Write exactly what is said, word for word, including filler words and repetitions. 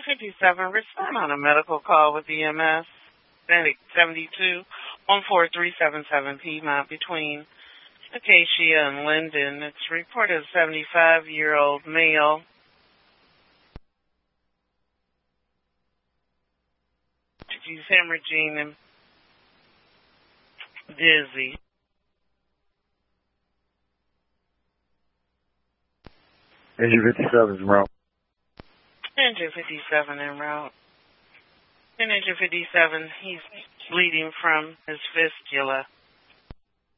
fifty-seven, respond on a medical call with E M S. seventy-two, one four three seven seven Piedmont between Acacia and Linden. It's reported a seventy-five-year-old male. He's hemorrhaging and dizzy. Engine fifty-seven is en route. Engine fifty-seven en route. In Engine fifty-seven, he's bleeding from his fistula.